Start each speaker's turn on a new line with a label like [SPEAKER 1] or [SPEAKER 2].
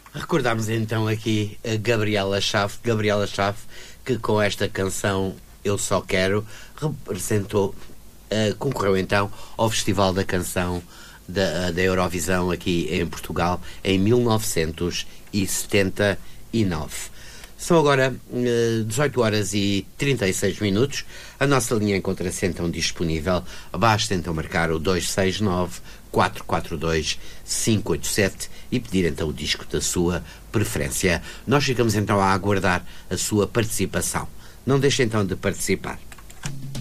[SPEAKER 1] Recordámos então aqui a Gabriela Chave, que com esta canção Eu Só Quero representou, concorreu então ao Festival da Canção da Eurovisão aqui em Portugal em 1979. São agora 18 horas e 36 minutos. A nossa linha encontra-se então disponível. Basta então marcar o 269-442-587 e pedir então o disco da sua preferência. Nós ficamos então a aguardar a sua participação. Não deixe então de participar.